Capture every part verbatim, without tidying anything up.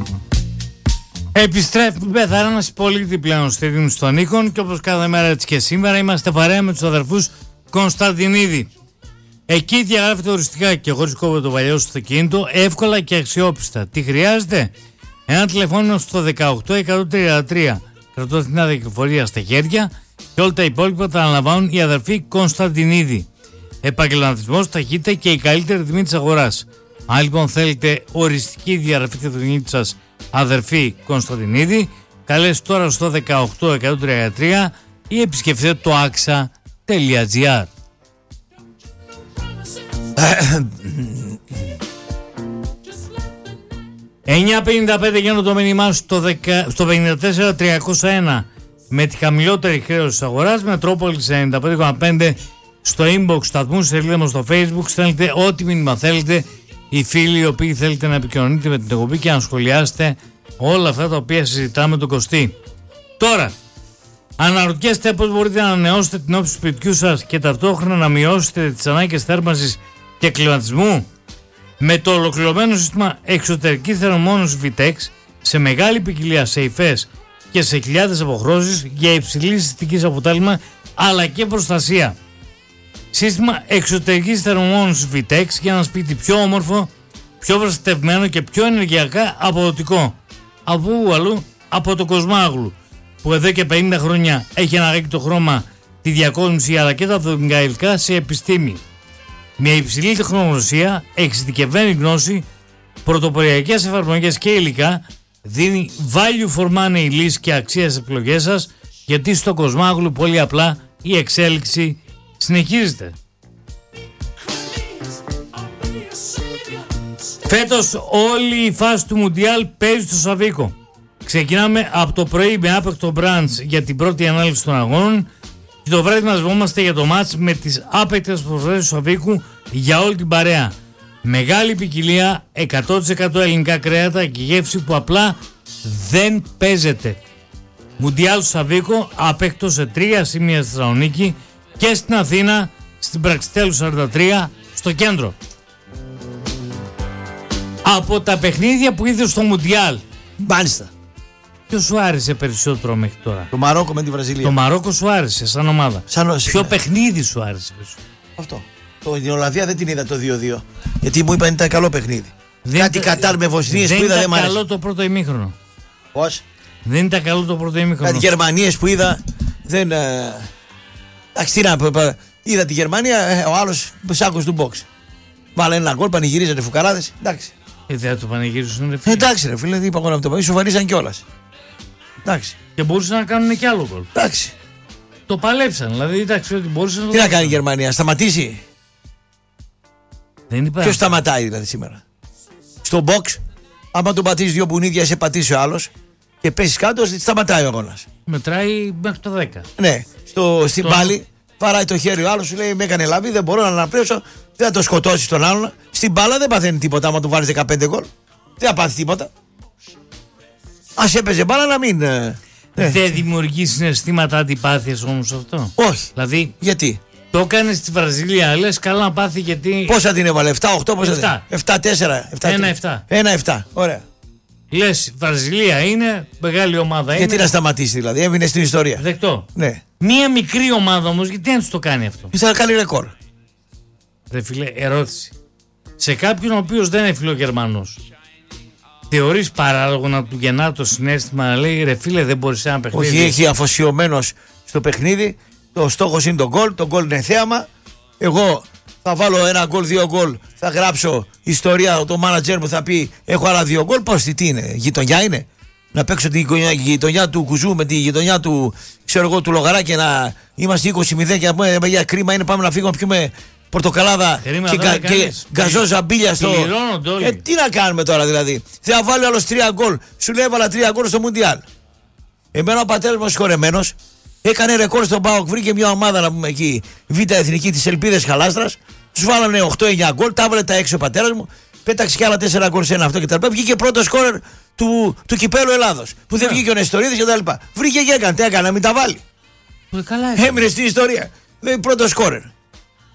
Επιστρέφουμε, θα είμαστε πολύ διπλέον στη Δήμη των Νίκων και όπως κάθε μέρα έτσι και σήμερα είμαστε παρέα με τους αδερφούς Κωνσταντινίδη. Εκεί διαγράφεται οριστικά και χωρίς κόβω το παλιό στο αυτοκίνητο, εύκολα και αξιόπιστα. Τι χρειάζεται? Ένα τηλεφώνημα στο δεκαοκτώ εκατόν τριάντα τρία, κρατώ την αδικηφορία στα χέρια και όλα τα υπόλοιπα τα αναλαμβάνουν οι αδερφοί Κωνσταντινίδη. Επαγγελματισμός, ταχύτητα και η καλύτερη τιμή της αγοράς. Αν λοιπόν θέλετε οριστική διαγραφή του αυτοκίνητου σας, αδερφοί Κωνσταντινίδη, καλέστε τώρα στο δεκαοκτώ εκατόν τριάντα τρία ή επισκεφτείτε το axa τελεία gr. εννιά πενήντα πέντε γίνω το μήνυμά στο, στο πενήντα τέσσερα τριακόσια ένα με τη χαμηλότερη χρέωση της αγοράς, Μετρόπολης ενενήντα πέντε κόμμα πέντε στο inbox σταθμού, σελίδα μας στο facebook, στέλνετε ό,τι μήνυμα θέλετε, οι φίλοι οι οποίοι θέλετε να επικοινωνείτε με την εκπομπή και να σχολιάσετε όλα αυτά τα οποία συζητάμε τον Κωστή. Τώρα, αναρωτιέστε πώς μπορείτε να ανανεώσετε την όψη του σπιτιού σας και ταυτόχρονα να μειώσετε τις ανάγκες θέρμανσης και κλιματισμού? Με το ολοκληρωμένο σύστημα εξωτερικής θερμομόνωσης Vitex σε μεγάλη ποικιλία σε υφές και σε χιλιάδες αποχρώσεις για υψηλή συστικής αποτέλεσμα αλλά και προστασία. Σύστημα εξωτερικής θερμομόνωσης Vitex για ένα σπίτι πιο όμορφο, πιο προστατευμένο και πιο ενεργειακά αποδοτικό. Από où αλλού? Από το Κοσμάγλου, που εδώ και πενήντα χρόνια έχει αναγάγει το χρώμα, τη διακόσμηση αλλά και τα δομικά υλικά σε επιστήμη. Μια υψηλή τεχνογνωσία, εξειδικευμένη γνώση, πρωτοποριακές εφαρμογές και υλικά, δίνει value for money λύση και αξία στις επιλογές σας, γιατί στο Κοσμάγλου πολύ απλά η εξέλιξη συνεχίζεται. Φέτος όλη η φάση του Μουντιάλ παίζει στο Σαββίκο. Ξεκινάμε από το πρωί με άπεκτο μπραντς για την πρώτη ανάλυση των αγώνων και το βράδυ μας βόμαστε για το μάτς με τις άπεκτες προσφορές του Σαββίκου για όλη την παρέα. Μεγάλη ποικιλία, εκατό τοις εκατό ελληνικά κρέατα και γεύση που απλά δεν παίζεται. Μουντιάλ στο Σαββίκο, άπεκτο σε τρία σημεία στη Θεσσαλονίκη και στην Αθήνα, στην Πραξιτέλου σαράντα τρία, στο κέντρο. Από τα παιχνίδια που είδε στο Μουντιάλ, μάλιστα, ποιο σου άρεσε περισσότερο μέχρι τώρα? Το Μαρόκο με τη Βραζιλία. Το Μαρόκο σου άρεσε σαν ομάδα. Σαν... Ποιο ναι. παιχνίδι σου άρεσε περισσότερο? Αυτό. Το, την Ολλανδία δεν την είδα το δύο δύο. Γιατί μου είπαν ήταν καλό παιχνίδι. Δεν Κάτι τα... Κατάρ με Βοσνίες που είδα δεν μ' άρεσε. Δεν ήταν καλό το πρώτο ημίχρονο. Πώς? Δεν ήταν καλό το πρώτο ημίχρονο. Κάτι Γερμανίες που είδα δεν... Εντάξει, τι να πω. Είδα τη Γερμανία, ο άλλος σάκος του box. Βάλε ένα γκολ, πανηγυρίζανε φουκαράδες. Εντάξει. Ε, δεν το πανηγύρισαν, ρε φίλε. Εντάξει, ρε φίλε, είπα εγώ να το πω. Ισοφαρίσαν κιόλας. Εντάξει. Και μπορούσαν να κάνουν κι άλλο γκολ. Εντάξει. Το παλέψαν, δηλαδή εντάξει ότι μπορούσαν να το Τι να κάνει η Γερμανία, σταματήσει? Δεν Ποιος σταματάει δηλαδή σήμερα? Στο box, άμα τον πατήσει δύο μπουνίδια, σε πατήσει ο άλλος και πέσει κάτω, σταματάει ο αγώνας. Μετράει μέχρι το δέκα. Ναι, στο, στην το... πάλη, παράει το χέρι ο άλλος, σου λέει με έκανε λαβή, δεν μπορώ να αναπνεύσω, δεν θα το σκοτώσει τον άλλον. Στην μπάλα δεν παθαίνει τίποτα άμα του βάλεις δεκαπέντε γκολ. Δεν θα πάθει τίποτα. Ας έπαιζε μπάλα να μην... Ε, δεν δημιουργεί συναισθήματα αντιπάθειας όμως αυτό? Όχι. Δηλαδή, γιατί? Το έκανε στη Βραζιλία, λες καλά να πάθει γιατί... Πόσα την έβαλε, επτά οκτώ, πόσα επτά. την επτά τέσσερα. ένα επτά. ένα επτά, ωραία. Λες, Βραζιλία είναι, μεγάλη ομάδα είναι. Γιατί να σταματήσει δηλαδή, έμεινε στην ιστορία. Δεκτό. Ναι. Μία μικρή ομάδα όμως, γιατί να του το κάνει αυτό? Ήθελα να κάνει ρεκόρ. Ρε φίλε, ερώτηση. Σε κάποιον ο οποίος δεν είναι φιλογερμανός, θεωρείς παράλογο να του γεννά το συναίσθημα να λέει ρε φίλε δεν μπορείς ένα παιχνίδι? Όχι, έχει αφοσιωμένος στο παιχνίδι. Το στόχος είναι το γκολ. Το γκολ είναι θέαμα. Εγώ θα βάλω ένα γκολ, δύο γκολ. Θα γράψω ιστορία. Το μάνατζερ μου θα πει έχω άλλα δύο γκολ. Πώς, τι είναι, γειτονιά είναι? Να παίξω τη γειτονιά του Κουζού με τη γειτονιά του, ξέρω εγώ, του Λογαρά και να είμαστε είκοσι μηδέν και να πούμε για κρίμα είναι, πάμε να φύγουμε να πιούμε πορτοκαλάδα και, κα, και γκαζόζα μπίλια στο. Ε, τι να κάνουμε τώρα δηλαδή? Θα βάλω άλλος τρία γκολ. Σου λέει έβαλα τρία γκολ στο Μουντιάλ. Εμένα ο πατέρας μου συγχωρεμένος έκανε ρεκόρ στον ΠΑΟΚ. Βρήκε μια ομάδα να πούμε εκεί, Β' Εθνική της Ελπίδες Χαλάστρας. Τους βάλανε οκτώ εννιά γκολ. Τα έβαλε τα έξι ο πατέρας μου. Πέταξε και άλλα τέσσερα γκολ σε ένα αυτό και τα λοιπά. Βγήκε πρώτο σκόρερ του, του κυπέλου Ελλάδος. Που δεν yeah. βγήκε ο Νεστορίδης και τα λοιπά. Βρήκε και έκανε. Τι έκανε, να μην τα βάλει. Καλά, έμεινε στην ιστορία. Λέει πρώτο σκόρερ.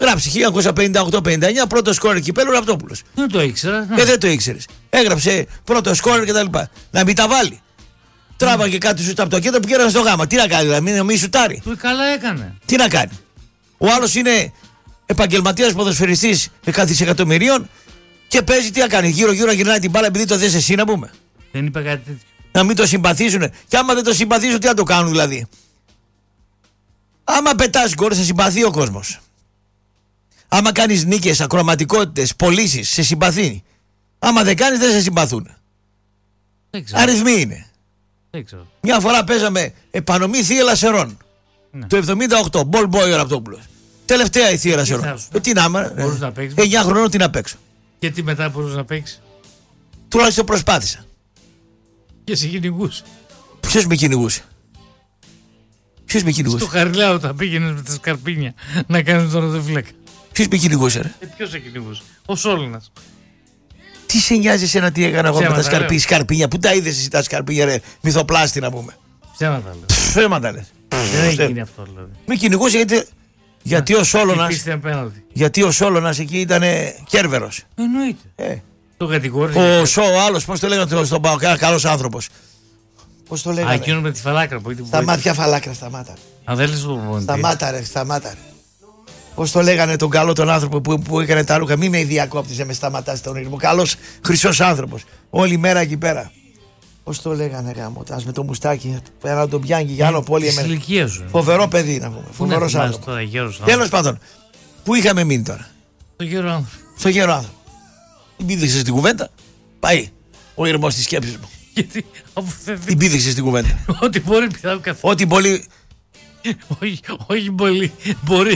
Γράψει χίλια εννιακόσια πενήντα οκτώ πενήντα εννιά πρώτο σκόρερ κυπέλλου Ραπτόπουλος. Δεν το ήξερα. Ε, δεν το ήξερες. Έγραψε πρώτο σκόρερ κτλ. Να μην τα βάλει. Τράβαγε κάτι σου από το κέντρο που πηγαίνανε στο γάμα. Τι να κάνει, δηλαδή, μην, μην σουτάρει. Που καλά έκανε. Τι να κάνει. Ο άλλος είναι επαγγελματίας ποδοσφαιριστής εκατομμυρίων και παίζει τι να κάνει. Γύρω-γύρω γυρνάει την μπάλα επειδή το θες εσύ να πούμε. Δεν είπε κάτι τέτοιο. Να μην το συμπαθήσουν. Και άμα δεν το συμπαθήσουν, τι να το κάνουν δηλαδή. Άμα πετάς γκολ, σε συμπαθεί ο κόσμος. Άμα κάνεις νίκες, ακροματικότητες, πωλήσεις, σε συμπαθεί. Άμα δεν κάνεις, δεν σε συμπαθούν. Αριθμοί είναι. Δεν ξέρω. Μια φορά παίζαμε επανομή Θεία Λασερών. Ναι. Το εβδομήντα οκτώ, Ball Boy ο Ραπτόπουλος. Τελευταία η Θεία Λασερών. Ε, τι να είμαι. εννιά χρονών τι να παίξω. Και τι μετά μπορούσε να παίξει. Τουλάχιστον προσπάθησα. Και σε κυνηγούσε. Ποιος με κυνηγούσε. Ποιος με κυνηγούσε. Στο Χαριλάου όταν πήγαινε με τα σκαρπίνια να κάνει τον οδοφύλακα. Ποιος με κυνηγούσε, ρε. Ε, ποιος σε κυνηγούσε. Ο Σόλωνας. Τι σε νοιάζει εσένα τι έκανα εγώ με τα σκαρπί, σκαρπίνια. Πού τα είδες εσύ τα σκαρπίνια, ρε. Μυθοπλάστη να πούμε. Ψέματα λες. Ψέματα λες. Δεν έχει γίνει αυτό δηλαδή. Με κυνηγούσε γιατί, γιατί ο Σόλωνας. Γιατί ο Σόλωνας εκεί ήταν Κέρβερος. Εννοείται. Ε. Το κατηγόρησε. Ο Σο, ο άλλος, πώς το λέγανε στον Παοκ, ένα καλός άνθρωπος. Πώς το λέγανε. Α, εκείνο με τη φαλάκρα που ήταν. Σταμάτια φαλάκρα, σταμάτα. Αν δεν λες το προπονητή. Σταμάτα ρε, σταμάτα ρε. Πώς το λέγανε τον καλό τον άνθρωπο που, που έκανε τα ρούχα. Μη με διακόπτησε, με σταματάς τον ήρμο. Καλός χρυσός άνθρωπος. Όλη μέρα εκεί πέρα. Πώς το λέγανε γάμο, με το μουστάκι. Πέρα να τον πιάνει για άλλο πόλη. Της ηλικίας σου. Φοβερό παιδί να πούμε. Φοβερός άνθρωπος. Τέλος πάντων, πού είχαμε μείνει τώρα. Στο γέρο άνθρωπο. Στο γέρο άνθρωπο. Την πήδηξε στην κουβέντα. Πάει ο ήρμος της σκέψης μου. Γιατί αφού δεν. Την πήδηξε στην κουβέντα. Ό,τι μπορεί πια καθόλου. Ό,τι πολύ. Όχι, όχι πολύ. Μπορεί.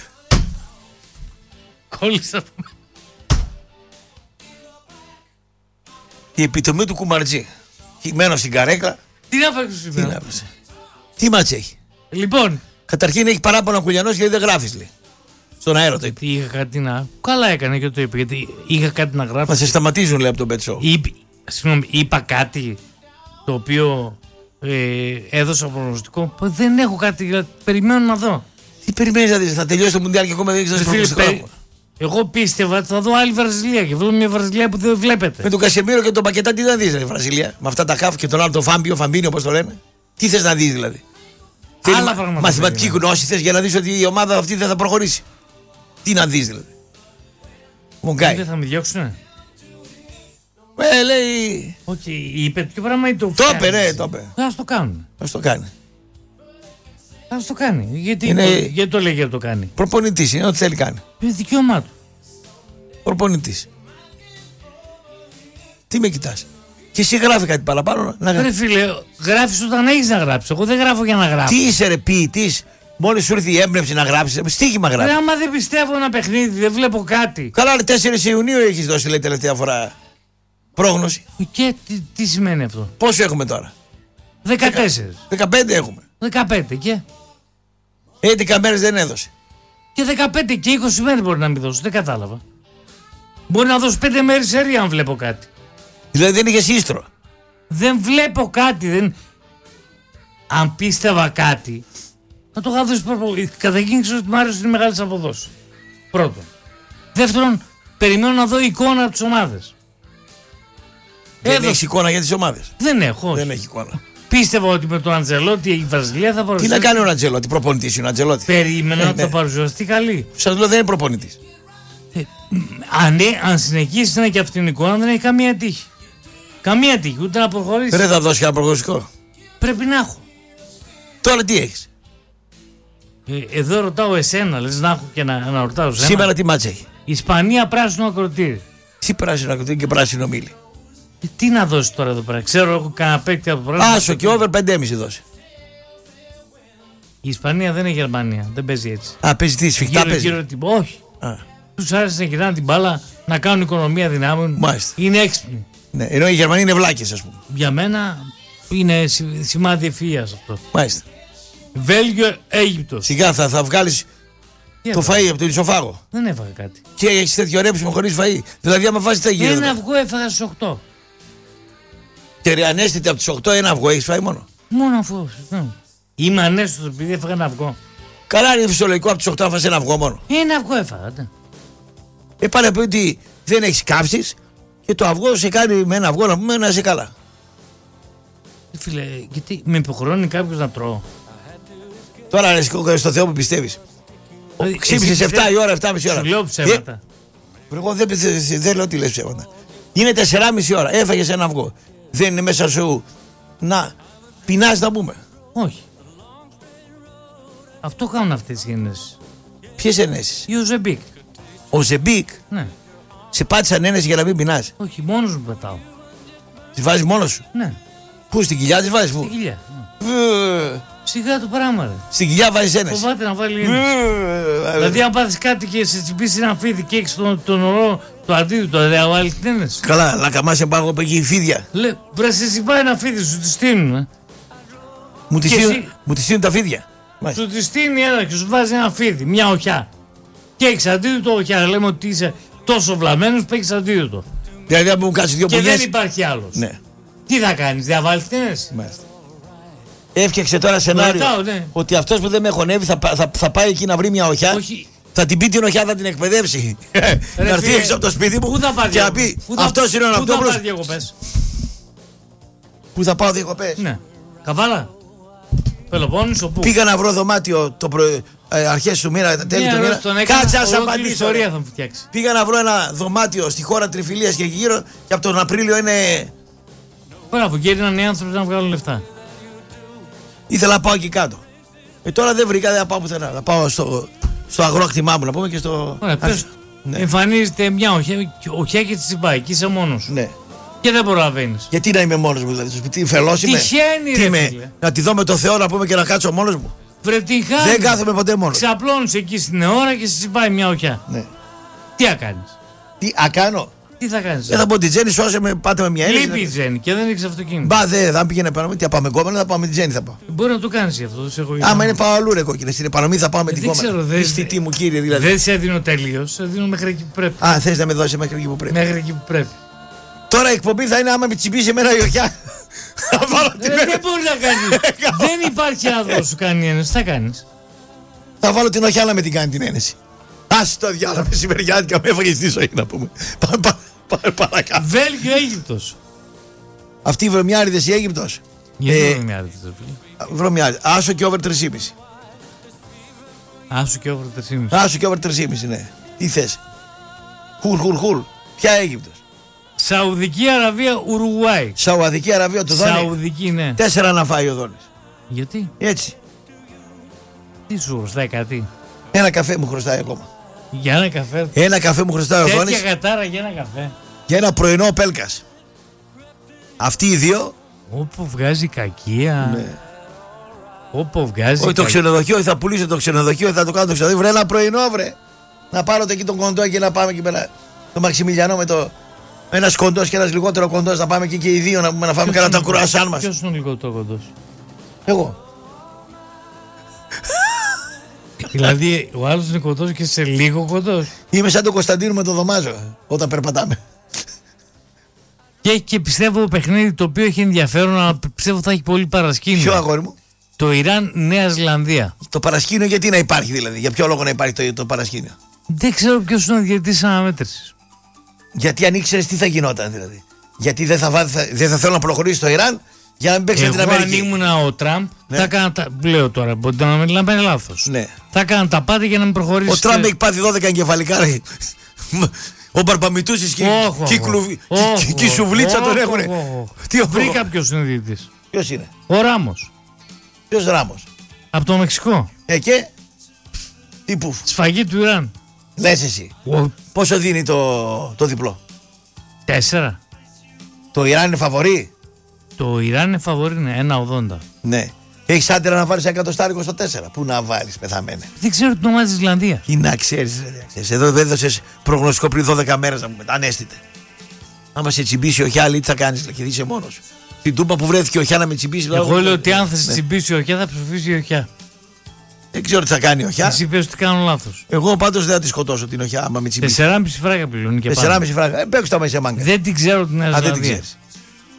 Κόλλησα. Η επιτομή του Κουμαρτζή. Χυμένο στην καρέκλα. Τι να παίξει σήμερα. Τι, Τι μάτς έχει. Λοιπόν. Καταρχήν έχει παράπονα ο Κουλιανός γιατί δεν γράφεις, λέει. Στον αέρα το είπε. Είχα κάτι να. Καλά έκανε και το είπε. Γιατί είχα κάτι να γράψω. Μα σε σταματίζουν, λέει, από τον Πετσό. Είπε... Συγγνώμη, είπα κάτι το οποίο ε, έδωσα προγνωστικό. Δεν έχω κάτι. Περιμένω να δω. Τι περιμένεις να δεις, θα τελειώσει το Μουντιάλ και ακόμα δεν έχεις προγνωστικό. Περι... Εγώ πίστευα ότι θα δω άλλη Βραζιλία και βλέπω μια Βραζιλία που δεν βλέπετε. Με τον Κασεμίρο και τον Πακετά τι θα δεις, η Βραζιλία. Με αυτά τα χαφ και τον άλλο τον Φάμπιο, Φαμπίνιο, όπως το λένε. Τι θες να δεις δηλαδή. Άλλα πράγματα. Μαθηματική γνώση θες για να δεις ότι η ομάδα αυτή δεν θα προχωρήσει. Τι να δεις δηλαδή. Μογκάι. Δεν θα με διώξουνε. Ε, λέει. Όχι, είπε ποιο πράγμα ή το Το είπε, ναι, το είπε. Ας το κάνουν. Ας το κάνει. Ας το κάνει. Γιατί, είναι... το, γιατί το λέει και το κάνει. Προπονητής είναι, ό,τι θέλει κάνει. Είναι δικαίωμά του. Προπονητής. Τι με κοιτάς. Και εσύ γράφει κάτι παραπάνω να γράψει. Ρε φίλε, γράφεις όταν έχεις να γράψεις. Εγώ δεν γράφω για να γράψω. Τι είσαι ρε ποιητής. Μόλις σου ήρθε η έμπνευση να γράψεις. Στοίχημα γράφει. Ρε, άμα δεν πιστεύω ένα παιχνίδι, δεν βλέπω κάτι. Καλά, ρε, τέσσερις Ιουνίου έχεις δώσει, λέει, τελευταία φορά πρόγνωση. Και τι, τι σημαίνει αυτό. Πόσο έχουμε τώρα. δεκατέσσερα. δεκαπέντε έχουμε. δεκαπέντε και. έντεκα μέρες δεν έδωσε. Και δεκαπέντε και είκοσι μέρες μπορεί να μην δώσει. Δεν κατάλαβα. Μπορεί να δώσει πέντε μέρες σερί αν βλέπω κάτι. Δηλαδή δεν είχες ίστρο. Δεν βλέπω κάτι. Δεν... Αν πίστευα κάτι, θα το είχα δώσει προπο... Καταρχήν ξέρω ότι μ' άρεσε είναι μεγάλες αποδόσεις. Πρώτον. Δεύτερον, περιμένω να δω εικόνα από τις ομάδες. Δεν Έδω... έχεις εικόνα για τις ομάδες. Δεν έχω. Όχι. Δεν έχει εικόνα. Πίστευα ότι με τον Αντζελότη η Βραζιλία θα παρουσιαστεί. Τι να κάνει ο Αντζελότη, προπονητής είναι ο Αντζελότη. Περίμενα ε, ότι ναι. θα παρουσιαστεί καλή. Σας λέω δεν είναι προπονητής. Ε, αν, αν συνεχίσει να έχει αυτήν την εικόνα δεν έχει καμία τύχη. Καμία τύχη, ούτε να προχωρήσει. Δεν θα δώσει κανένα προγνωστικό. Πρέπει να έχω. Τώρα τι έχεις. Ε, εδώ ρωτάω εσένα, λες να έχω και να, να ρωτάω εσένα. Σήμερα τι μάτσα έχει. Ισπανία πράσινο ακροτήρι. Τι πράσινο ακροτήρι και πράσινο μήλι. Ε, τι να δώσει τώρα εδώ πέρα. Ξέρω έχω κανένα παίκτη από πράσινο. Άσο και over πέντε κόμμα πέντε δώσει. Η Ισπανία δεν είναι Γερμανία. Δεν παίζει έτσι. Α, παίζει τι, σφιχτά γύρω, παίζει. Γύρω, γύρω, όχι. Τους άρεσε να γυρνάνε την μπάλα, να κάνουν οικονομία δυνάμεων. Μάλιστα. Είναι έξυπνοι. Ναι, ενώ οι Γερμανοί είναι βλάκες, ας πούμε. Για μένα είναι σημάδι ευφυΐας αυτό. Μάλιστα. Βέλγιο, Αίγυπτος. Σιγά θα, θα βγάλεις το φαΐ από τον ισοφάγο. Δεν έφαγα κάτι. Και έχεις τέτοιο ρέψιμο χωρίς φαΐ. Δηλαδή, άμα φας τι θα γίνει. Ένα αυγό έφαγα στις οκτώ. Και ανέστητε από τις οκτώ ένα αυγό έχεις φάει μόνο. Μόνο αφού. Ναι. Είμαι ανέστητος επειδή έφαγα ένα αυγό. Καλά είναι φυσιολογικό από τις οκτώ να φας ένα αυγό μόνο. Ένα αυγό έφαγα. Ε, πάνε πει ότι δεν έχεις καύσεις και το αυγό σε κάνει με ένα αυγό να πούμε να είσαι καλά. Φίλε, γιατί με υποχρεώνει κάποιος να τρώω. Τώρα ρε στο Θεό που πιστεύεις. Ξύπνησες εφτά η ώρα, εφτά και μισή ώρα. Σου λέω ψέματα. Ε, εγώ δεν, δεν, δεν λέω τι λες ψέματα. Είναι τέσσερα και μισή ώρα, έφαγες ένα αυγό. Δεν είναι μέσα σου να πεινάς να πούμε. Όχι. Αυτό κάνουν αυτές οι ενέσεις. Ποιες ενέσεις? Ή ο Ζεμπίκ. Ο Ζεμπίκ. Ναι. Σε πάτησαν ένεση για να μην πεινάς? Όχι, μόνος μου πετάω. Τη βάζεις μόνος σου? Ναι. Πού, στην κοιλιά τη βάζεις? Στην κοιλιά. Ναι. Σιγά το πράγμα ρε. Στην κοιλιά βάζεις ένεση? Φοβάται να βάλει ένεση. Δηλαδή αν πάθεις κάτι και σε τσιμπήσει ένα φίδι και έχεις τον, τον ορό το αντίδοτο, δεν θα βάλεις την ένεση. Καλά, να καμάσαι πάνω από εκεί φίδια. Λε, βρε σε τσιμπάει ένα φίδι, σου τη στείλουν. Ε. Μου τη στείλουν, εσύ... τα φίδια. Σου τη στείλει ένα και σου βάζει ένα φίδι, μια οχιά. Και έχεις αντίδοτο οχιά. Λέμε ότι είσαι τόσο βλαμμένος που έχεις αντίδοτο. Δηλαδή αν μου κάτσει δύο και πουλιές. Δεν υπάρχει άλλος. Ναι. Τι θα κάνεις, δεν θα βάλεις την ένεση? Έφτιαξε τώρα σενάριο Ρωτάω, ναι. ότι αυτός που δεν με χωνεύει θα, θα, θα πάει εκεί να βρει μια οχιά. Όχι. Θα την πει την οχιά, θα την εκπαιδεύσει. Να έρθει έξω από το σπίτι μου και να πει αυτός είναι ο Αναπτόπουλος. Πού θα πάω διακοπές? Πού θα πάω διακοπές? Ναι. Καβάλα. Πελοπόννησο, πού? Πήγα να βρω δωμάτιο το προ... ε, αρχές του μήνα, τέλη του μήνα. Κάτσε να απαντήσω. Ιστορία θα μου φτιάξει. Πήγα να βρω ένα δωμάτιο στη χώρα Τριφυλίας και εκεί γύρω και από τον Απρίλιο είναι. Μπράβο, και έγιναν οι άνθρωποι να βγάλουν λεφτά. Ήθελα να πάω εκεί κάτω. Ε, τώρα δεν βρήκα, δεν θα πάω πουθενά. Θα πάω στο, στο αγρόκτημά μου να πούμε και στο. Ωραία, πες, ναι. Εμφανίζεται μια οχιά, οχιά και τη τσιμπάει και είσαι μόνος σου. Ναι. Και δεν προλαβαίνεις. Γιατί να είμαι μόνος μου, δηλαδή, στο σπίτι, φελός είμαι. Τυχαίνει, ρε είμαι, φίλε. να τη δω με το Θεό να πούμε και να κάτσω μόνος μου. Βρε, τυχαίνει. Δεν κάθομαι ποτέ μόνος. Ξαπλώνεις εκεί στην ώρα και σε τσιμπάει μια οχιά. Ναι. Τι θα κάνεις? Τι ακάνω? Τι θα κάνεις? Δεν θα πω την Τζέννη, σώσε με, πάτε με μια έννοια. Λείπει η Τζέννη και δεν έχεις αυτοκίνητο. Μπα, δεν θα πήγαινε πάνω, τι θα πάμε κόμμα, θα πάμε με την Τζέννη θα πάω. Μπορεί να το κάνεις γι' αυτό, δεν σε έχω. Άμα είναι πάω αλλού ρε κόκκινε, στην επανομή θα πάω με ε, την κόμμα. Δεν μου κύριε δηλαδή. Δεν σε δίνω τελείως, σε δίνω μέχρι εκεί που πρέπει. Α, θες να με δώσει μέχρι εκεί που πρέπει. Μέχρι εκεί που πρέπει. Τώρα η εκπομπή θα είναι άμα με τσιμπήσει εμένα η οχιά. Δεν μπορεί να κάνει. Δεν υπάρχει άνθρωπο που σου κάνει ένεση. Τι θα κάνει? Θα βάλω την οχιά να με την κάνει την ένεση. Άσε το διάλογο μεσημεριάτικα με έφαγε στη ζωή να πούμε. Παρακάτω. Βέλγιο, Αίγυπτος. Αυτή η βρωμιάριδες η Αίγυπτος. Γιατί ε, βρωμιάριδες, βρωμιάριδες. Άσο και over τρία κόμμα πέντε. Άσο και over τρία κόμμα πέντε. Άσο και over τρία κόμμα πέντε, ναι. Τι θες? Χουρ, χουρ, χουρ. Ποια Αίγυπτος? Σαουδική Αραβία, Ουρουγουάη. Σαουδική Αραβία, το Δόνη. Σαουδική, ναι. Τέσσερα να φάει ο Δόνης. Γιατί? Έτσι. Τι σου χρωστάει κάτι? Ένα καφέ μου χρωστάει ακόμα. Για ένα καφέ. Ένα καφέ μου χρωστάει ο Δόνης. Τέτοια κατάρα για ένα καφέ. Για ένα πρωινό Πέλκας. Αυτοί οι δύο. Όπου βγάζει κακία. Ναι. Όπου βγάζει. Όχι, το ξενοδοχείο, θα πουλήσω το ξενοδοχείο, θα το κάνω το ξενοδοχείο. Βρε ένα πρωινό, βρε. Να πάρω το εκεί τον κοντό και να πάμε εκεί πέρα. Το Μαξιμιλιανό με το. Ένα κοντό και ένα λιγότερο κοντό. Να πάμε εκεί και οι δύο να, να φάμε καλά τα κουρασάν μα. Ποιο είναι λιγότερο κοντό? Εγώ. Δηλαδή ο άλλο είναι κοντό και σε λίγο κοντό. Είμαι σαν τον Κωνσταντίνο με το Δωμάζο όταν περπατάμε. Και έχει και πιστεύω παιχνίδι το οποίο έχει ενδιαφέρον, αλλά πιστεύω θα έχει πολύ παρασκήνιο. Ποιο αγόρι μου? Το Ιράν-Νέα Ζηλανδία. Το παρασκήνιο γιατί να υπάρχει δηλαδή? Για ποιο λόγο να υπάρχει το, το παρασκήνιο? Δεν ξέρω ποιο είναι ο διαιτητής αναμέτρησης. Γιατί αν ήξερες τι θα γινόταν δηλαδή? Γιατί δεν θα, θα, δεν θα θέλω να προχωρήσει το Ιράν για να μην παίξει την Αμερική. Αν ήμουν ο Τραμπ, ναι. Θα έκανα τα. Λέω τώρα, μπορεί να μην λέμε λάθος. Ναι. Θα έκανα τα πάντα για να μην προχωρήσει. Ο Τραμπ έχει πάθει δώδεκα εγκεφαλικά. Ο Μπαρπαμιτούσης και η Σουβλίτσα τον έχουν. Βρήκα ποιος είναι διαιτητής. Ποιος είναι? Ο Ράμος. Ποιος Ράμος? Από το Μεξικό. Ε και τύπου σφαγή του Ιράν. Λες εσύ. Ο... Πόσο δίνει το, το διπλό? Τέσσερα. Το Ιράν είναι φαβορί? Το Ιράν είναι φαβορί, είναι ένα ογδόντα. Ναι. Έχεις άντερα να βάλεις ένα εκατοστάρικο στο τέσσερα. Πού να βάλεις, πεθαμένε? Δεν ξέρω την ομάδα της Ισλανδίας. Τι να ξέρεις, εδώ δεν έδωσες προγνωστικό πριν δώδεκα μέρες να μου μετά. Ανέστητε. Άμα σε τσιμπήσει ο Χιάλη, τι θα κάνεις, και είσαι μόνος. Την τούπα που βρέθηκε ο Χιά να με τσιμπήσει. Εγώ λέω ότι αν θα σε τσιμπήσει ο Χιά, θα ψηφίσει ο Χιά. Δεν ξέρω τι θα κάνει ο Χιά. Εσύ πες ότι κάνω λάθος. Εγώ πάντως δεν θα τη σκοτώσω την Οχιά άμα με τσιμπήσει. Τεσσεράμιση φράγκα πληρώνει και πάνω. Τεσσεράμιση φράγκα. Ε, παίξω τα μέσα μάγκα. Δεν την ξέρω την Νέα Ζηλανδία.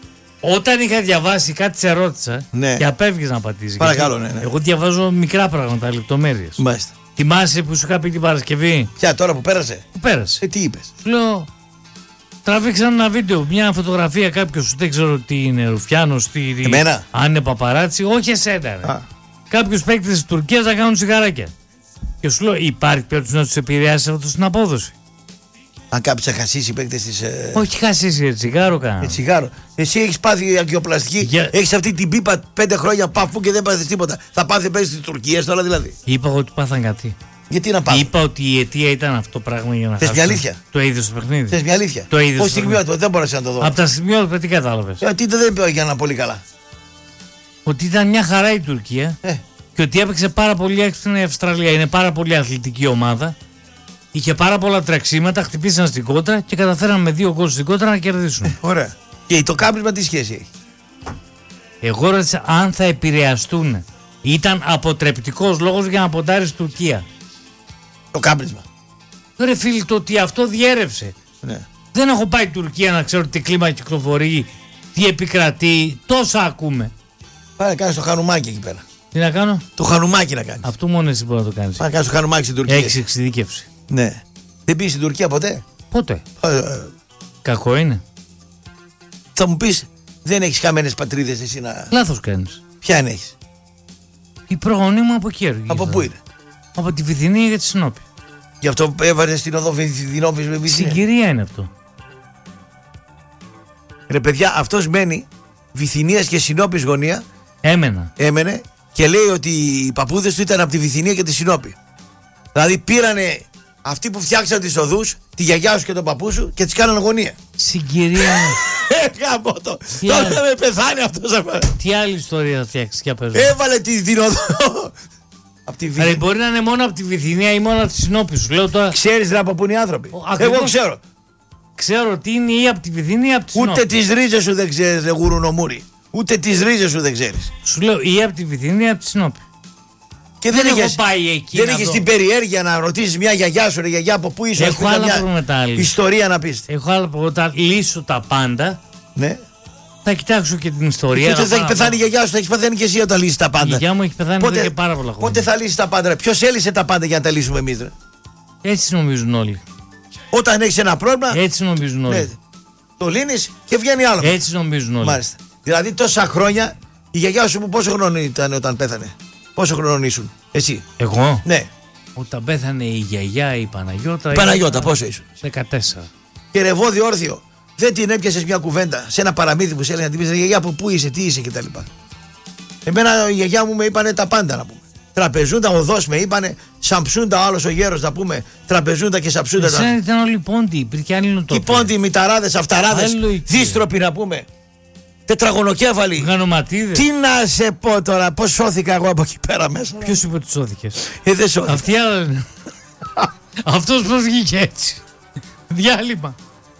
Όταν είχα διαβάσει κάτι σε ρώτησα ναι. και απέφυγες να πατήσεις. Παρακαλώ, ναι, ναι. Εγώ διαβάζω μικρά πράγματα, λεπτομέρειες. Μάλιστα. Θυμάσαι που σου είχα πει την Παρασκευή? Ποια, τώρα που πέρασε? Που πέρασε. Ε, τι είπες? Σου λέω, τραβήξαν ένα βίντεο, μια φωτογραφία κάποιος, δεν ξέρω τι είναι, Ρουφιάνος, τι. Εμένα? Αν είναι παπαράτσι, όχι εσένα. Κάποιους παίκτες της Τουρκίας να κάνουν σιγαράκια. Και σου λέω, υπάρχει περίπτωση να τους επηρεάσει αυτό στην απόδοση? Αν κάποιος θα χασίσει οι παίκτες της. Ε... Όχι χασίσει, τσιγάρο κάνα. Ε, τσιγάρο. Εσύ έχεις πάθει αγκιοπλαστική. Για... Έχεις αυτή την πίπα πέντε χρόνια παφού και δεν πάθεις τίποτα. Θα πάθει παίκτες της Τουρκίας τώρα δηλαδή? Είπα ότι πάθαν κάτι. Γιατί να πάθουν? Είπα ότι η αιτία ήταν αυτό το πράγμα για να χάσουν. Θες μια αλήθεια? Το είδες στο παιχνίδι? Θες μια αλήθεια? Το είδες? Όχι στιγμιότυπο, δεν μπορούσα να το δω. Από τα στιγμιότυπα τι κατάλαβες? Ε, τι δεν πήγαιναν πολύ καλά. Ότι ήταν μια χαρά η Τουρκία ε. και ότι έπαιξε πάρα πολύ έξυπνα η Αυστραλία. Είναι πάρα πολύ αθλητική ομάδα. Είχε πάρα πολλά τρεξίματα, χτυπήσαν στην κόντρα και καταφέραν με δύο γκολ στην κόντρα να κερδίσουν. Ε, ωραία. Και το κάπνισμα τι σχέση έχει? Εγώ ρώτησα αν θα επηρεαστούν. Ήταν αποτρεπτικός λόγος για να ποντάρει στην Τουρκία. Το κάπνισμα. Ρε φίλοι, το ότι αυτό διέρευσε. Ναι. Δεν έχω πάει Τουρκία να ξέρω τι κλίμα κυκλοφορεί, τι επικρατεί. Τόσα ακούμε. Πάει να κάνεις το χανουμάκι εκεί πέρα. Τι να κάνω? Το χανουμάκι να κάνεις. Αυτό μόνο εσύ μπορεί να το κάνεις. Πάει να κάνεις το χανουμάκι στην Τουρκία. Έχεις εξειδίκευση. Ναι. Δεν πήγες στην Τουρκία ποτέ? Πότε? Ε, Κακό είναι. Θα μου πεις, δεν έχεις χαμένες πατρίδες εσύ να. Λάθος κάνεις. Ποια αν έχεις? Η προγονή μου από εκεί. Από πού είναι? Από τη Βυθινία για τη Συνόπη. Γι' αυτό έβαλε στην οδό Βυθινόβης με Βυθινία. Συγκυρία είναι αυτό. Ρε παιδιά, αυτός μένει Βυθινίας και Συνόπης γωνία. Έμενα. Έμενε και λέει ότι οι παππούδες του ήταν από τη Βυθινία και τη Συνόπη. Δηλαδή πήρανε αυτοί που φτιάξαν τις οδούς, τη γιαγιά σου και τον παππού σου και τις κάνανε γωνία. Συγκυρία. Γάμο το. Τώρα θα με πεθάνει αυτός. Τι άλλη ιστορία θα φτιάξεις για πες? Έβαλε τη, την οδό. Από τη Βυθινία. Μπορεί να είναι μόνο από τη Βυθινία ή μόνο από τη Συνόπη σου. Λέω τώρα. Ξέρεις ρε από πού είναι οι άνθρωποι? Ακριβώς. Εγώ ξέρω. Ξέρω τι είναι ή από τη Βυθινία ή από τη Συνόπη. Ούτε τις ρίζες σου δεν ξέρεις, ρε γουρουνομούρι. Ούτε τις ρίζες σου δεν ξέρεις. Σου λέω ή από τη Βυθινία ή από τη Συνόπη. Και δεν, δεν έχω πάει εκεί. Δεν έχεις την περιέργεια να ρωτήσεις μια γιαγιά σου, ρε γιαγιά από πού είσαι? Έχω άλλα προβλήματα. Ιστορία να πεις. Έχω άλλα προβλήματα. Λύσω τα πάντα. Ναι. Θα κοιτάξω και την ιστορία. Και θα έχει πεθάνει η γιαγιά σου, θα έχει πεθάνει και εσύ όταν λύσεις τα πάντα. Η γιαγιά μου έχει πεθάνει πότε, εδώ και πάρα πολλά χρόνια. Πότε θα λύσεις τα πάντα? Ποιος έλυσε τα πάντα για να τα λύσουμε εμείς? Ρε? Έτσι νομίζουν όλοι. Όταν έχεις ένα πρόβλημα. Έτσι νομίζουν όλοι. Ναι, το λύνεις και βγαίνει άλλο. Έτσι νομίζουν όλοι. Μάλιστα. Δηλαδή τόσα χρόνια η γιαγιά σου πόσο χρόνο ήταν όταν πέθανε? Πόσο χρόνο ήσουν εσύ? Εγώ? Ναι. Όταν πέθανε η γιαγιά η Παναγιώτα. Η Παναγιώτα πόσο ήσουν? δεκατέσσερα. Και ρεβόδι όρθιο. Δεν την έπιασες μια κουβέντα σε ένα παραμύθι που σε έλεγε να την πεις, γιαγιά από πού είσαι, τι είσαι κτλ. Εμένα η γιαγιά μου με είπανε τα πάντα να πούμε. Τραπεζούντα, οδός με είπανε, σαμψούντα άλλος ο γέρος να πούμε. Τραπεζούντα και σαμψούντα. Εσένα ήταν όλοι πόντι, υπήρχε άλλη νοοτροπία. Οι πόντι, μηταράδες, αυταράδες, δίστροποι να πούμε. Τετραγωνοκέφαλοι. Γανωματίδες. Τι να σε πω τώρα, πώς σώθηκα εγώ από εκεί πέρα μέσα? Ποιος είπε ότι σώθηκες? Ε, δεν σώθηκα. Αυτή αυτός πώς βγήκε έτσι? Διάλειμμα.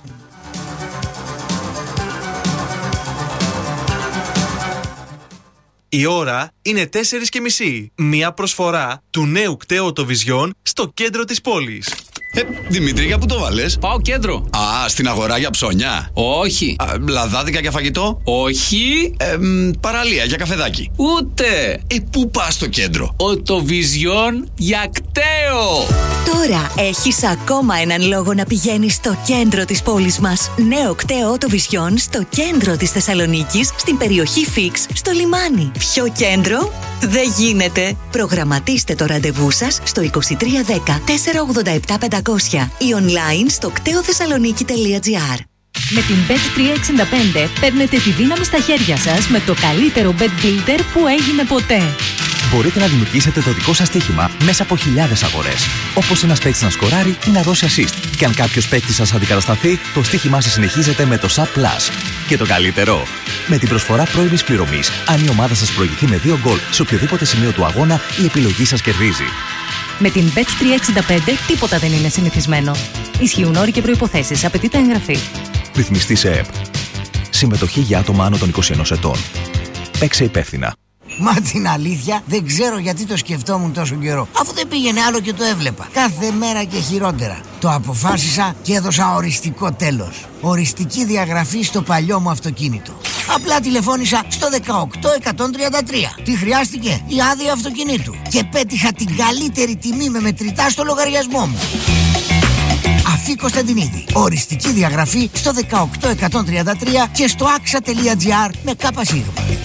Η ώρα είναι τέσσερις και μισή. Μία προσφορά του νέου κταίου Οτοβιζιόν στο κέντρο της πόλης. Ε, Δημήτρη, για πού το βάλες? Πάω κέντρο. Α, στην αγορά για ψώνια. Όχι. Α, λαδάδικα για φαγητό. Όχι. Ε, μ, παραλία για καφεδάκι. Ούτε. Ε, πού πας στο κέντρο? Οτοβιζιόν για κταίο. Τώρα έχεις ακόμα έναν λόγο να πηγαίνεις στο κέντρο της πόλης μας. Νέο κταίο Οτοβιζιόν στο κέντρο της Θεσσαλονίκης, στην περιοχή Φίξ, στο λιμάνι. Πιο κέντρο δεν γίνεται. Προγραμματίστε το ραντεβού σας στο είκοσι τρία δέκα τετρακόσια ογδόντα επτά πεντακόσια ή online στο κτέοθεσσαλονίκη τελεία τζι άρ. Με την μπετ τριακόσια εξήντα πέντε παίρνετε τη δύναμη στα χέρια σας με το καλύτερο bet builder που έγινε ποτέ. Μπορείτε να δημιουργήσετε το δικό σας στοίχημα μέσα από χιλιάδες αγορές. Όπως ένας παίκτης να σκοράρει ή να δώσει assist. Και αν κάποιος παίκτης σας αντικατασταθεί, το στοίχημά σας συνεχίζεται με το Sub Plus. Και το καλύτερο, με την προσφορά πρώιμης πληρωμής, αν η ομάδα σας προηγηθεί με δύο γκολ σε οποιοδήποτε σημείο του αγώνα, η επιλογή σας κερδίζει. Με την μπετ τριακόσια εξήντα πέντε τίποτα δεν είναι συνηθισμένο. Ισχύουν όροι και προϋποθέσεις. Απαιτείται εγγραφή. Ρυθμιστή σε ΕΠ. Συμμετοχή για άτομα άνω των είκοσι ενός ετών. Παίξε υπεύθυνα. Μα την αλήθεια δεν ξέρω γιατί το σκεφτόμουν τόσο καιρό. Αφού δεν πήγαινε άλλο και το έβλεπα. Κάθε μέρα και χειρότερα. Το αποφάσισα και έδωσα οριστικό τέλος. Οριστική διαγραφή στο παλιό μου αυτοκίνητο. Απλά τηλεφώνησα στο δεκαοκτώ εκατόν τριάντα τρία. Τι χρειάστηκε? Η άδεια αυτοκινήτου. Και πέτυχα την καλύτερη τιμή με μετρητά στο λογαριασμό μου. Αφή Κωνσταντινίδη. Οριστική διαγραφή στο δεκαοκτώ εκατόν τριάντα τρία και στο άξα τελεία τζι άρ με ΚΣ.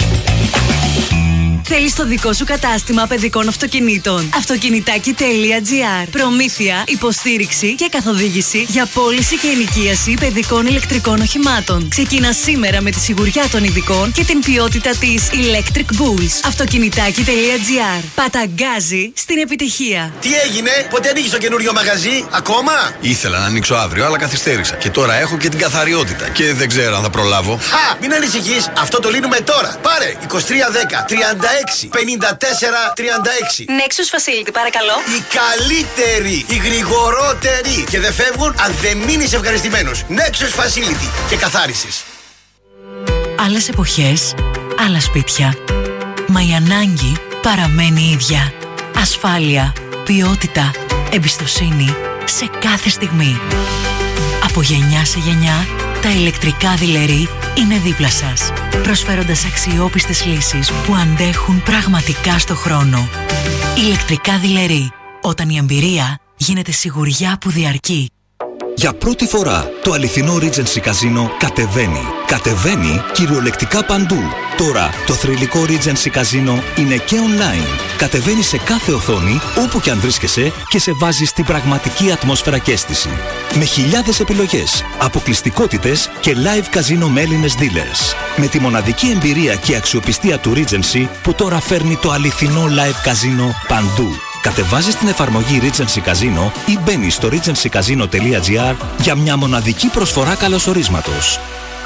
Θέλεις το δικό σου κατάστημα παιδικών αυτοκινήτων. Αυτοκινητάκι τελεία τζι άρ. Προμήθεια, υποστήριξη και καθοδήγηση για πώληση και ενοικίαση παιδικών ηλεκτρικών οχημάτων. Ξεκίνα σήμερα με τη σιγουριά των ειδικών και την ποιότητα της Electric Bulls. Αυτοκινητάκι τελεία τζι άρ. Παταγκάζει στην επιτυχία. Τι έγινε, πότε ανοίγεις το καινούριο μαγαζί, ακόμα? Ήθελα να ανοίξω αύριο, αλλά καθυστέρησα. Και τώρα έχω και την καθαριότητα. Και δεν ξέρω αν θα προλάβω. Χα! Μην ανησυχείς, αυτό το λύνουμε τώρα. Πάρε είκοσι τρία δέκα τριάντα έξι πενήντα τέσσερα τριάντα έξι. Nexus Facility, παρακαλώ. Η καλύτερη, η γρηγορότερη. Και δεν φεύγουν αν δεν μείνεις ευχαριστημένος. Nexus Facility και καθάρισες. Άλλες εποχές, άλλα σπίτια. Μα η ανάγκη παραμένει η ίδια. Ασφάλεια, ποιότητα, εμπιστοσύνη σε κάθε στιγμή. Από γενιά σε γενιά, τα ηλεκτρικά δειλερή είναι δίπλα σας, προσφέροντας αξιόπιστες λύσεις που αντέχουν πραγματικά στο χρόνο. Ηλεκτρικά δειλερή, όταν η εμπειρία γίνεται σιγουριά που διαρκεί. Για πρώτη φορά, το αληθινό Regency Casino κατεβαίνει. Κατεβαίνει κυριολεκτικά παντού. Τώρα, το θρυλικό Regency Casino είναι και online. Κατεβαίνει σε κάθε οθόνη, όπου και αν βρίσκεσαι, και σε βάζει στην πραγματική ατμόσφαιρα και αίσθηση. Με χιλιάδες επιλογές, αποκλειστικότητες και live casino με Έλληνες dealers. Με τη μοναδική εμπειρία και αξιοπιστία του Regency, που τώρα φέρνει το αληθινό live casino παντού. Κατεβάζεις την εφαρμογή Regency Casino ή μπαίνεις στο regency casino τελεία τζι άρ για μια μοναδική προσφορά καλωσορίσματος.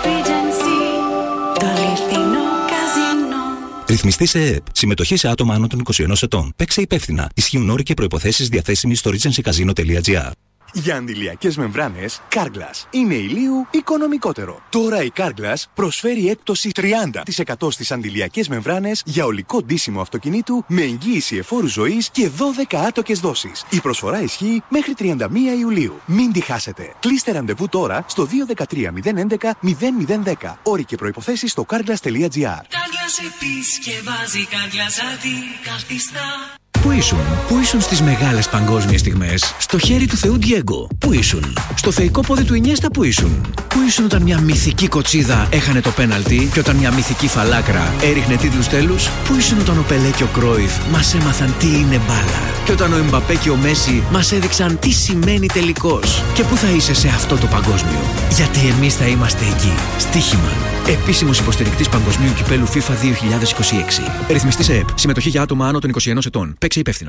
Ρυθμιστή σε ΕΕΠ. Συμμετοχή σε άτομα άνω των είκοσι ενός ετών. Παίξε υπεύθυνα. Ισχύουν όροι και προϋποθέσεις διαθέσιμοι στο regency casino τελεία τζι άρ. Για αντιλιακές μεμβράνες, Carglass είναι ηλίου οικονομικότερο. Τώρα η Carglass προσφέρει έκπτωση τριάντα τοις εκατό στις αντιλιακές μεμβράνες για ολικό ντύσιμο αυτοκινήτου με εγγύηση εφόρου ζωής και δώδεκα άτοκες δόσεις. Η προσφορά ισχύει μέχρι τριάντα μία Ιουλίου. Μην τη χάσετε. Κλείστε ραντεβού τώρα στο δύο ένα τρία μηδέν έντεκα μηδέν μηδέν δέκα. Όροι και προϋποθέσεις στο carglass τελεία τζι άρ. Carglass επισκευάζει, Carglass αντικαθιστά. Πού ήσουν, πού ήσουν στις μεγάλες παγκόσμιες στιγμές, στο χέρι του Θεού Ντιέγκο? Πού ήσουν, στο θεϊκό πόδι του Ινιέστα? Πού ήσουν, πού ήσουν όταν μια μυθική κοτσίδα έχανε το πέναλτι και όταν μια μυθική φαλάκρα έριχνε τίτλους τέλους? Πού ήσουν όταν ο Πελέ και ο Κρόιφ μας έμαθαν τι είναι μπάλα και όταν ο Εμπαπέ και ο Μέση μας έδειξαν τι σημαίνει τελικός? Και πού θα είσαι σε αυτό το παγκόσμιο? Γιατί εμείς θα είμαστε εκεί. Στοίχημαν. Επίσημος υποστηρικτής Παγκοσμίου Κυπέλου FIFA δύο χιλιάδες είκοσι έξι. Ρυθμιστής ΕΕΠ. Συμμετοχή για άτομα άνω των είκοσι ενός ετών. Παίξε υπεύθυνα.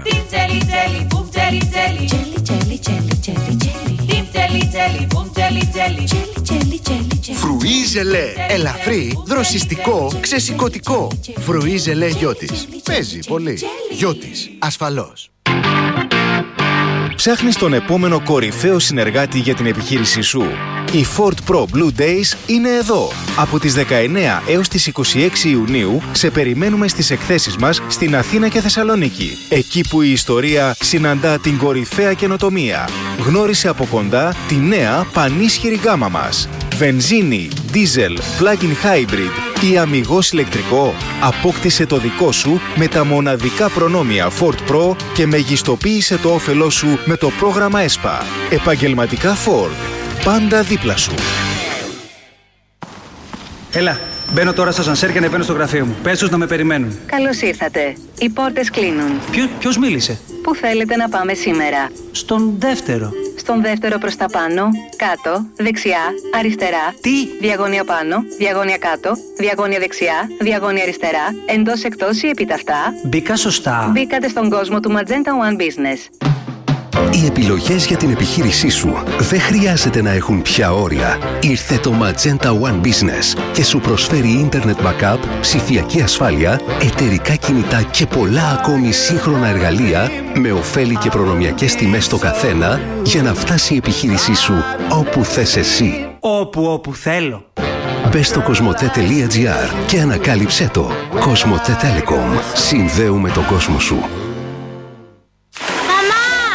Φρουί ζελέ. Ελαφρύ, δροσιστικό, ξεσηκωτικό. Φρουί ζελέ Γιώτης. Παίζει πολύ. Γιώτης. Ασφαλώς. Ψάχνεις τον επόμενο κορυφαίο συνεργάτη για την επιχείρησή σου? Οι Ford Pro Blue Days είναι εδώ. Από τις δεκαεννέα έως τις είκοσι έξι Ιουνίου σε περιμένουμε στις εκθέσεις μας στην Αθήνα και Θεσσαλονίκη. Εκεί που η ιστορία συναντά την κορυφαία καινοτομία. Γνώρισε από κοντά τη νέα πανίσχυρη γκάμα μας. Βενζίνη, diesel, plug-in hybrid ή αμιγώς ηλεκτρικό? Απόκτησε το δικό σου με τα μοναδικά προνόμια Ford Pro και μεγιστοποίησε το όφελό σου με το πρόγραμμα ΕΣΠΑ. Επαγγελματικά Ford. Πάντα δίπλα σου. Έλα, μπαίνω τώρα στο σανσέρ και ανεβαίνω στο γραφείο μου. Πες τους να με περιμένουν. Καλώς ήρθατε. Οι πόρτες κλείνουν. Ποιο, ποιος μίλησε? Πού θέλετε να πάμε σήμερα? Στον δεύτερο. Στον δεύτερο προς τα πάνω, κάτω, δεξιά, αριστερά. Τι? Διαγώνια πάνω, διαγώνια κάτω, διαγώνια δεξιά, διαγώνια αριστερά, εντός εκτός ή επίταυτα. Μπήκα σωστά. Μπήκατε στον κόσμο του Magenta One Business. Οι επιλογές για την επιχείρησή σου δεν χρειάζεται να έχουν πια όρια. Ήρθε το Magenta One Business και σου προσφέρει Internet Backup, ψηφιακή ασφάλεια, εταιρικά κινητά και πολλά ακόμη σύγχρονα εργαλεία με ωφέλη και προνομιακές τιμές στο καθένα για να φτάσει η επιχείρησή σου όπου θες εσύ. Όπου όπου θέλω. Μπες στο κοσμοτέ τελεία τζι άρ και ανακάλυψέ το. Κοσμοτέ Telecom. Συνδέουμε τον κόσμο σου. Έχει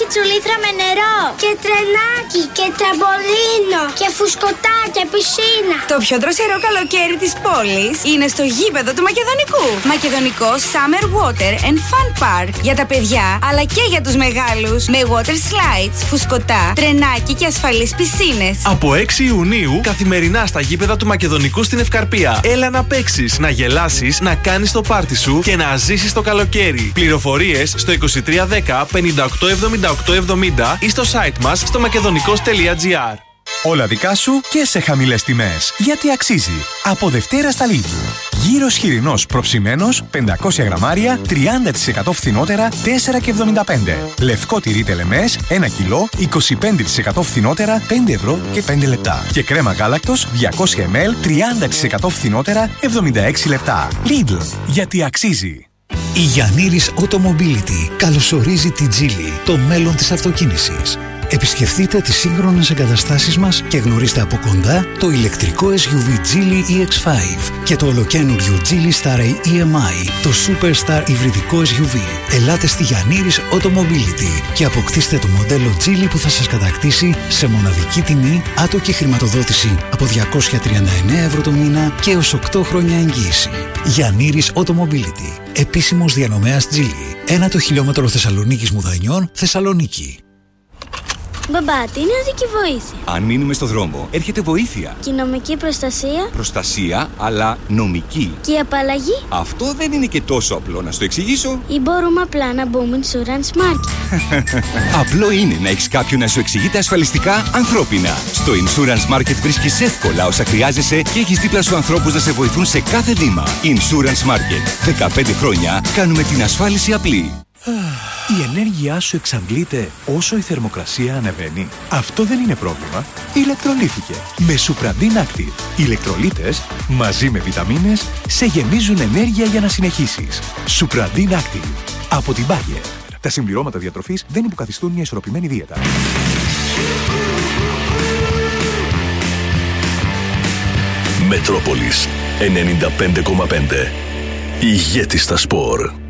τσουλήθρα με νερό και τρενάκι και τραμπολίνο και φουσκωτά και πισίνα. Το πιο δροσερό καλοκαίρι της πόλης είναι στο γήπεδο του Μακεδονικού. Μακεδονικό Summer Water and Fun Park. Για τα παιδιά αλλά και για τους μεγάλους. Με water slides, φουσκωτά, τρενάκι και ασφαλείς πισίνες. Από έξι Ιουνίου καθημερινά στα γήπεδα του Μακεδονικού στην Ευκαρπία. Έλα να παίξεις, να γελάσεις, να κάνεις το πάρτι σου και να ζήσεις το καλοκαίρι. Πληροφορίες στο είκοσι τρία δέκα πενήντα οκτώ εβδομήντα οκτώ εβδομήντα ή στο site μας στο μακεδονικός τελεία τζι άρ. Όλα δικά σου και σε χαμηλές τιμές. Γιατί αξίζει. Από Δευτέρα στα Lidl. Γύρος χοιρινός προψημένος πεντακόσια γραμμάρια τριάντα τοις εκατό φθηνότερα τέσσερα και εβδομήντα πέντε. Λευκό τυρί τελεμές ένα κιλό είκοσι πέντε τοις εκατό φθηνότερα πέντε ευρώ και πέντε λεπτά. Και κρέμα γάλακτος διακόσια μιλιλίτρα τριάντα τοις εκατό φθηνότερα εβδομήντα έξι λεπτά. Lidl. Γιατί αξίζει. Η Γιαννήρης Automobility καλωσορίζει τη Geely, το μέλλον της αυτοκίνησης. Επισκεφτείτε τις σύγχρονες εγκαταστάσεις μας και γνωρίστε από κοντά το ηλεκτρικό ες γιου βι Geely ι εξ πέντε και το ολοκαίνουργιο Geely Star ι εμ άι, το Superstar υβριδικό ες γιου βι. Ελάτε στη Γιαννήρης Automobility και αποκτήστε το μοντέλο Geely που θα σας κατακτήσει σε μοναδική τιμή, άτοκη χρηματοδότηση από διακόσια τριάντα εννέα ευρώ το μήνα και έως οκτώ χρόνια εγγύηση. Γιαννήρης Automobility, επίσημος διανομέας Geely. Ένα το χιλιόμετρο Θεσσαλονίκης Μουδανιών, Θεσσαλονίκη. Μπαμπά, τι είναι οδική βοήθεια? Αν μείνουμε στο δρόμο, έρχεται βοήθεια. Και η νομική προστασία? Προστασία, αλλά νομική. Και η απαλλαγή? Αυτό δεν είναι και τόσο απλό, να στο εξηγήσω. Ή μπορούμε απλά να μπούμε Insurance Market? Απλό είναι να έχεις κάποιον να σου εξηγείται ασφαλιστικά ανθρώπινα. Στο Insurance Market βρίσκεις εύκολα όσα χρειάζεσαι και έχεις δίπλα σου ανθρώπους να σε βοηθούν σε κάθε βήμα. Insurance Market. δεκαπέντε χρόνια κάνουμε την ασφάλιση απλή. Η ενέργειά σου εξαντλείται όσο η θερμοκρασία ανεβαίνει. Αυτό δεν είναι πρόβλημα. Ηλεκτρολύθηκε με Supradin Active. Οι ηλεκτρολίτες μαζί με βιταμίνες σε γεμίζουν ενέργεια για να συνεχίσεις. Supradin Active από την Bayer. Τα συμπληρώματα διατροφής δεν υποκαθιστούν μια ισορροπημένη δίαιτα. Μετρόπολης ενενήντα πέντε κόμμα πέντε. Ηγέτη στα σπορ.